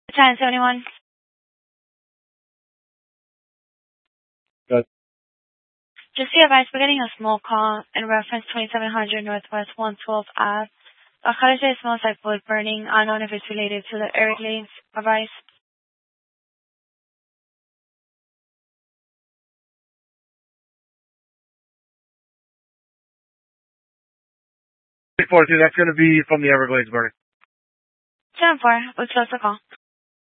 1071. Good. Just be advised, we're getting a small call in reference 2700 Northwest 112 Ave. A color say it smells like wood burning. Unknown if it's related to the Everglades. Advice. 342, that's going to be from the Everglades burning. 7-4. We'll close the call.